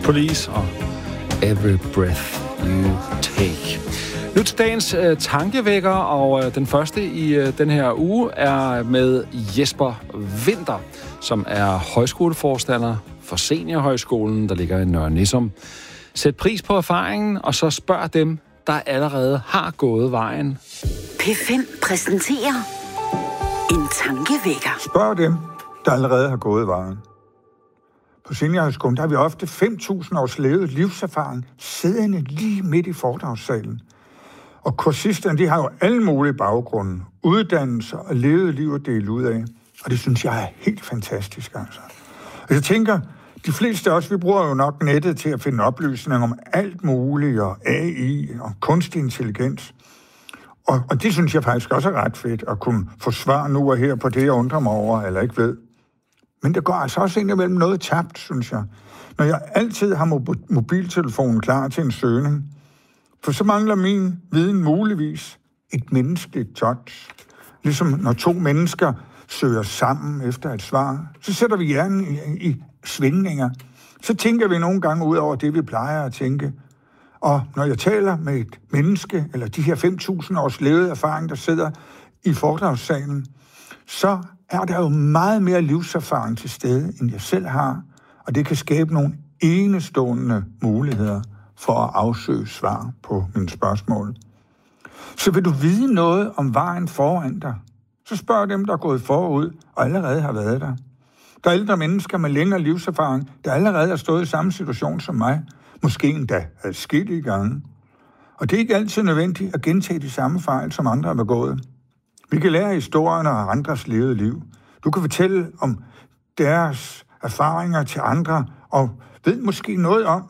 Police og Every Breath You Take. Nu til dagens tankevækker, og den første i den her uge er med Jesper Winther, som er højskoleforstander for Seniorhøjskolen, der ligger i Nørre Nissum. Sæt pris på erfaringen, og så spørg dem, der allerede har gået vejen. P5 præsenterer en tankevækker. Spørg dem, der allerede har gået vejen. På Seniorhøjskolen, der har vi ofte 5.000 års levet livserfaring siddende lige midt i foredragssalen. Og kursisterne, de har jo alle mulige baggrunde, uddannelser og levet liv at dele ud af. Og det synes jeg er helt fantastisk, altså. Og jeg tænker, de fleste af os, vi bruger jo nok nettet til at finde oplysninger om alt muligt, og AI og kunstig intelligens. Og det synes jeg faktisk også er ret fedt, at kunne få svar nu og her på det, jeg undrer mig over, eller ikke ved. Men det går altså også indimellem noget tabt, synes jeg. Når jeg altid har mobiltelefonen klar til en søgning, for så mangler min viden muligvis et menneskeligt touch. Ligesom når to mennesker søger sammen efter et svar, så sætter vi hjernen i svingninger. Så tænker vi nogle gange ud over det, vi plejer at tænke. Og når jeg taler med et menneske, eller de her 5.000 års levet erfaring, der sidder i foredragssalen, så er der jo meget mere livserfaring til stede, end jeg selv har, og det kan skabe nogle enestående muligheder for at afsøge svar på mine spørgsmål. Så vil du vide noget om vejen foran dig, så spørg dem, der er gået forud og allerede har været der. Der er ældre mennesker med længere livserfaring, der allerede har stået i samme situation som mig, måske endda adskillige gange. Og det er ikke altid nødvendigt at gentage de samme fejl, som andre har begået. Vi kan lære historien og andres levede liv. Du kan fortælle om deres erfaringer til andre, og ved måske noget om,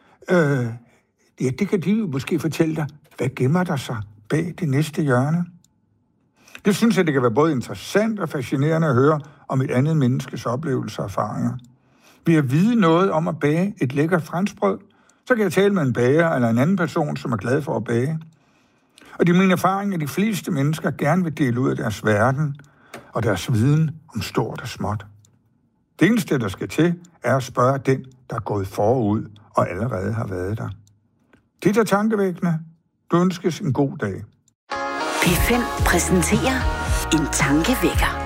det kan de måske fortælle dig, hvad gemmer der sig bag det næste hjørne. Det synes jeg, det kan være både interessant og fascinerende at høre om et andet menneskes oplevelser og erfaringer. Ved at vide noget om at bage et lækkert franskbrød, så kan jeg tale med en bager eller en anden person, som er glad for at bage. Og det er min erfaring, at de fleste mennesker gerne vil dele ud af deres verden og deres viden om stort og småt. Det eneste, der skal til, er at spørge den, der er gået forud og allerede har været der. Det er tankevækkende. Du ønskes en god dag. P5 præsenterer en tankevækker.